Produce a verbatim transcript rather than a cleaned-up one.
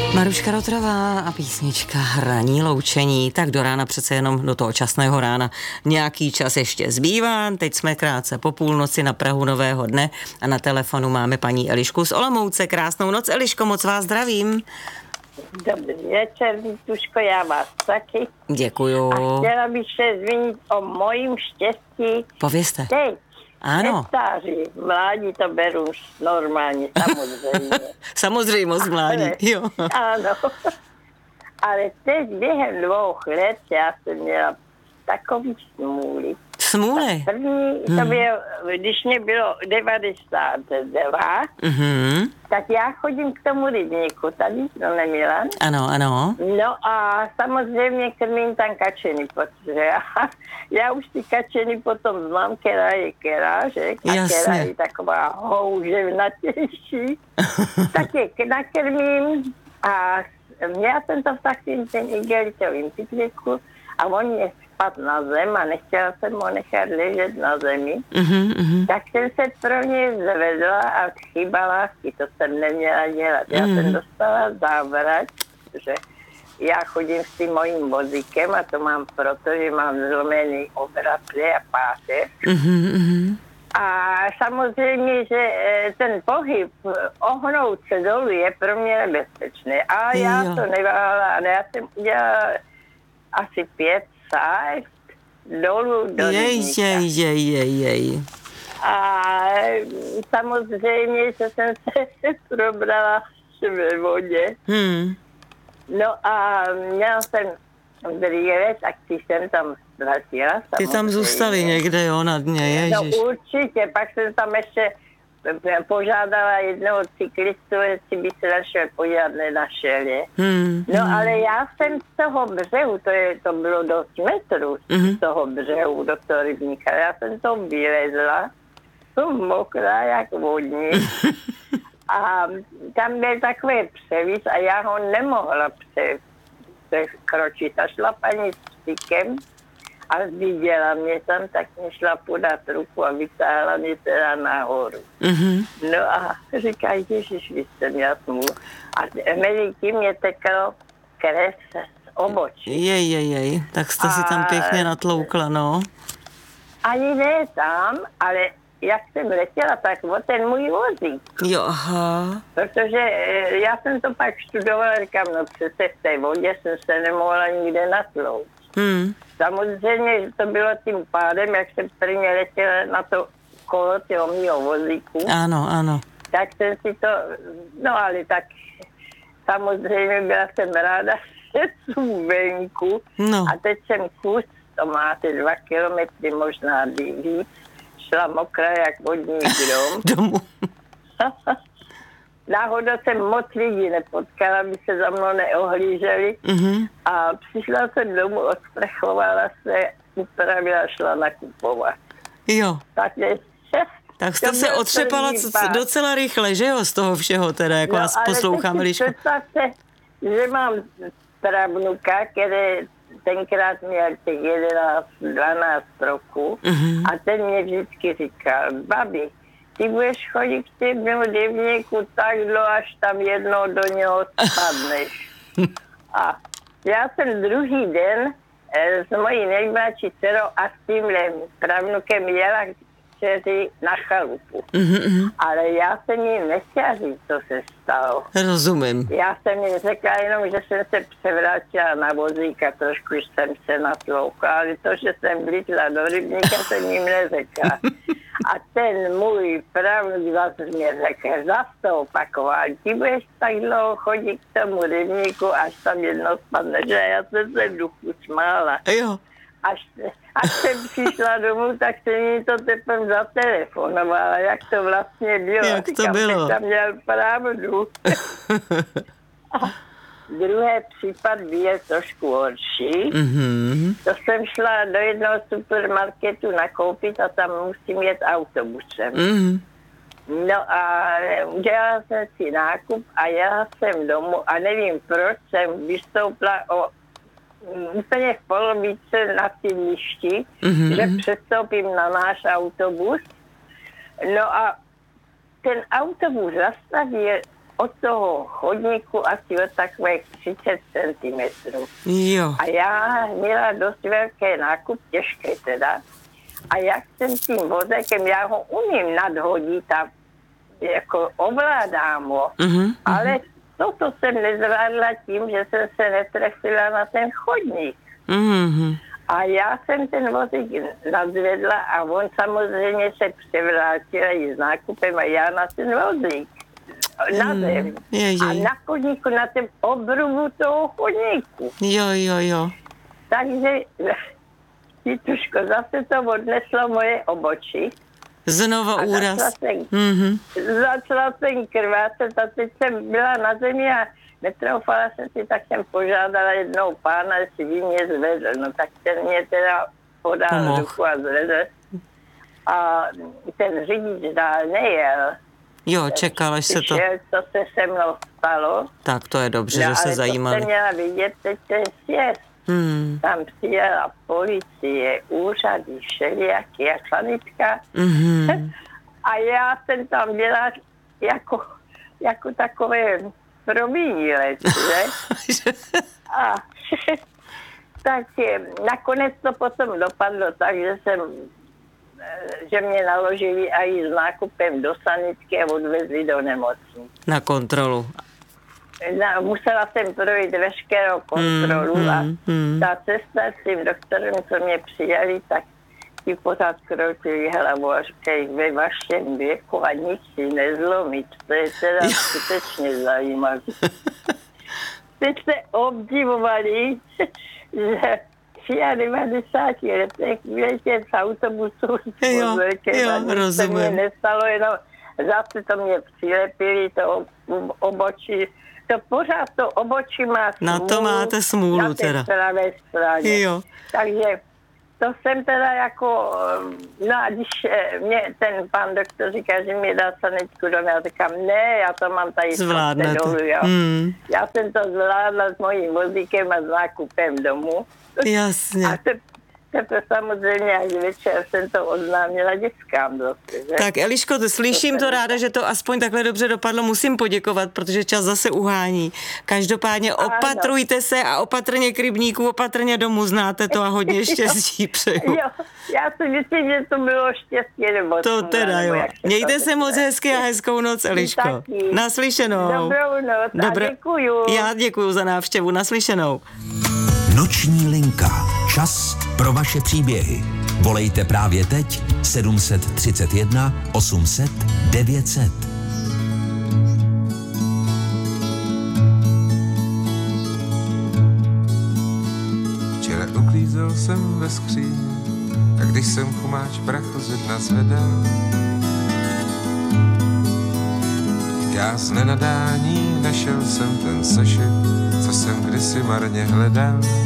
Maruška Rotrová a písnička Hraní loučení. Tak do rána přece jenom do toho časného rána nějaký čas ještě zbývá. Teď jsme krátce po půlnoci na prahu nového dne a na telefonu máme paní Elišku z Olomouce. Krásnou noc, Eliško, moc vás zdravím. Dobrý večer, Vítuško, já vás taky. Děkuju. A chtěla bych se zmínit o mojím štěstí. Povězte. Teď. Ano. Nestáří, mládí to beru normálně, samozřejmě. Samozřejmost mládí, ale, jo. Ano. Ale teď během dvou let já jsem měla takový smůly. Smůly? První, to hmm. bylo, když mě bylo devadesát dva, mm-hmm. tak já chodím k tomu rybníku, tady to neměla. Ano, ano. No a samozřejmě krmím tam kačeny, protože já, já už ty kačeny potom znám, která je která, že? A Jasně. která je taková houževnatější. Tak je nakrmím a měla jsem to v takovým ten igelitovým pytliku a on mě spadl na zem a nechtěla jsem ho nechat ležet na zemi. Mm-hmm, mm-hmm. Tak jsem se pro ně zvedla a chyba lásky, to jsem neměla dělat. Já mm. jsem dostala závrať, že já chodím s tím mojím vozíkem a to mám proto, že mám zlomený obratle a páteř. Mm-hmm. A samozřejmě, že ten pohyb ohnout se dolů je pro mě nebezpečný. A já jo. to neváhala, ale já jsem udělala asi pět sájst dolů do Jej, rybníka. jej, jej, jej, jej. A samozřejmě, že jsem se probrala ve vodě. Hmm. No a měla jsem brýle, tak si jsem tam vrátila. Ty tam zůstaly někde, jo, na dně, ježiš. No určitě, pak jsem tam ještě požádala jednoho cyklistu, jestli by se našel podívat, nenašel je. Hmm. No ale já jsem z toho břehu, to, je, to bylo dost metrů hmm. z toho břehu do toho rybníka, já jsem to vylezla, jsem mokrá jak vodní a tam byl takový převis a já ho nemohla pře, překročit a šla paní s psíkem a viděla mě tam, tak mě šla podat ruku a vytáhla mě teda nahoru. Mm-hmm. No a říká, ježiš, vy jste měla smůlu. A mezi tím mě teklo krev z obočí. Jej, jej, jej, tak jste a... si tam pěkně natloukla, no. Ani ne tam, ale jak jsem letěla, tak o ten můj vozík. Jo, aha. Protože já jsem to pak študovala, říkám, no přece v té vodě jsem se nemohla nikde natlouct. Hmm. Samozřejmě, že to bylo tím pádem, jak jsem prvně letěla na to kolo toho mýho vozíku. Ano, ano. Tak jsem si to, no ale tak samozřejmě byla jsem ráda, že jsem venku. No. A teď jsem kus, to máte dva kilometry, možná víc, šla mokrá jak vodní grom. Domů. Náhodou jsem moc lidí nepotkala, aby se za mnou neohlíželi. Mm-hmm. A přišla jsem domů, odstrechovala se, upravila, šla nakupovat. Jo. Tak, je, tak jste se otřepala c- docela rychle, že jo, z toho všeho teda, jak no, vás poslouchám, Eliško. Představte, že mám pravnuka, který tenkrát měl těch jedenáct dvanáct roku mm-hmm. a ten mě vždycky říkal, babi, ty budeš chodit k těm rybníku tak dlouho, až tam jednou do něho spadneš. A já jsem druhý den e, s mojí nejmladší dcerou a s tímhle pravnukem jela k dceři na chalupu. Mm-hmm. Ale já jsem jim nechtěla říct, co se stalo. Rozumím. Já jsem jim řekla jenom, že jsem se převrátila na vozík a trošku jsem se natloukla, ale to, že jsem vlítla do rybníka, jsem jim neřekla. A ten můj pravnuk zase mě řekl, zase to opakoval, ty budeš tak dlouho chodit k tomu rybníku, až tam jedno spadne, že já jsem se v duchu smála. Jo. Až, až jsem přišla domů, tak jsem mi to teprve zatelefonovala, jak to vlastně bylo. Jak to Říkám, bylo? Tam měl pravdu. A druhý případ byl trošku horší. Mm-hmm. To jsem šla do jednoho supermarketu nakoupit a tam musím jet autobusem. Mm-hmm. No a udělala jsem si nákup a jela jsem domů a nevím, proč jsem vystoupila o úplně v polovice na sídlišti, mm-hmm. že přestoupím na náš autobus. No a ten autobus zastavil od toho chodníku asi o takových třicet centimetrů. Jo. A já měla dost velký nákup, těžký teda. A jak jsem tím vozekem, já ho umím nadhodit a jako ovládám ho. Mm-hmm. Ale toto jsem nezvládla tím, že jsem se netrefila na ten chodník. Mm-hmm. A já jsem ten vozík nadzvedla a on samozřejmě se převrátil i s nákupem a já na ten vozík. Na zem. Mm, je, je. A na chodníku, na tom obrubu toho chodníku. Jo, jo, jo. Takže, Tituško, zase to odneslo moje obočí. Znova a úraz. Začala jsem, mm-hmm. začala jsem krvácet a teď jsem byla na zemi a netroufala jsem si, tak jsem požádala jednou pána, jestli by mě zvedl. No tak ten mě teda podal ruku a zvedl. A ten řidič dál nejel. Jo, čekal, až se to... Přišel, co se se mnou stalo. Tak to je dobře, no, že se zajímali. Ale to měla vidět teď ten sjezd. Hmm. Tam přijela policie, úřady, všelijaký a sanitka. Mm-hmm. A já jsem tam byla jako, jako takové prominilec, že? A tak nakonec to potom dopadlo tak, že jsem že mě naložili a i s nákupem do sanitky a odvezli do nemocnice. Na kontrolu. Na, musela jsem projít veškerou kontrolu mm, a mm, ta cesta s tím doktorem, co mě přijali, tak ti pořád kroutili hlavu a říkají, ve vašem věku a nic si nezlomit. To je teda skutečně zajímavé. Teď se obdivovali, že v devadesáti letech vyletět z autobusu jo, jo, se mě nestalo, jenom zase to mě přilepili, to obočí, to pořád to obočí má smůlu. Na to máte smůlu na teda. Na té pravé straně. Jo. Takže to jsem teda jako, no a když mě ten pan doktor říká, že mi dá sanitku domů, já říkám, ne, já to mám tady dolů, jo. Hmm. Já jsem to zvládla s mojím vozíkem a s nákupem domů. Jasně. A te, teprve samozřejmě až večer jsem to oznámila dětskám zase, že? Tak Eliško, to slyším to ráda, že to aspoň takhle dobře dopadlo. Musím poděkovat, protože čas zase uhání. Každopádně opatrujte ano. se a opatrně k rybníku, opatrně domů, znáte to a hodně štěstí přeju. Jo, já si myslím, že to bylo štěstí nebo to teda jo. Mějte se moc hezky a hezkou noc, Eliško. Naslyšenou. Dobrou noc Dobra... a děkuju. Já děkuju za návštěvu, naslyšenou. Noční linka. Čas pro vaše příběhy. Volejte právě teď sedm set třicet jedna osm set devět set. Včera uklízel jsem ve skříni a když jsem chumáč prachu ze dna zvedal, já z nenadání našel jsem ten sešit, co jsem kdysi marně hledal.